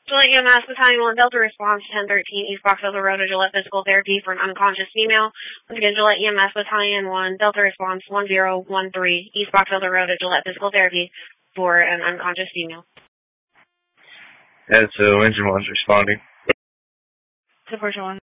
Gillette EMS Battalion 1 Delta response 1013 East Boxville Road to Gillette Physical Therapy for an unconscious female. Once again, Gillette EMS Battalion 1 Delta response 1013 East Boxville Road to Gillette Physical Therapy for an unconscious female. And so engine 1's responding. Support 1.